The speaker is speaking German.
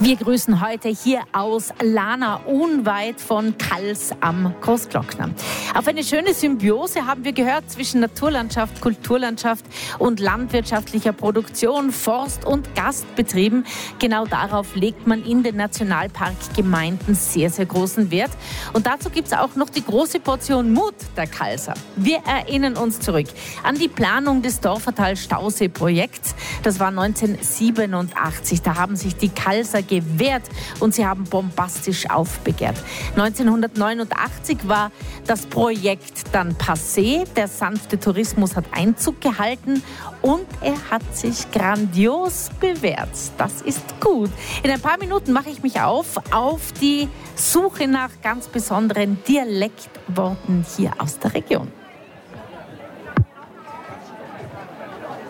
Wir grüßen heute hier aus Lana, unweit von Kals am Großglockner. Auf eine schöne Symbiose haben wir gehört zwischen Naturlandschaft, Kulturlandschaft und landwirtschaftlicher Produktion, Forst- und Gastbetrieben. Genau darauf legt man in den Nationalparkgemeinden sehr, sehr großen Wert. Und dazu gibt es auch noch die große Portion Mut der Kalser. Wir erinnern uns zurück an die Planung des Dorfertal-Stausee-Projekts. Das war 1987. Da haben sich die Kalser gewehrt und sie haben bombastisch aufbegehrt. 1989 war das Projekt dann passé. Der sanfte Tourismus hat Einzug gehalten und er hat sich grandios bewährt. Das ist gut. In ein paar Minuten mache ich mich auf die Suche nach ganz besonderen Dialektworten hier aus der Region.